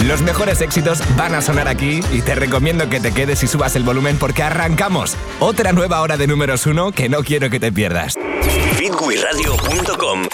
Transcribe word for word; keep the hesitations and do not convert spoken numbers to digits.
Los mejores éxitos van a sonar aquí y te recomiendo que te quedes y subas el volumen porque arrancamos otra nueva hora de números uno que no quiero que te pierdas. Hitway Radio punto com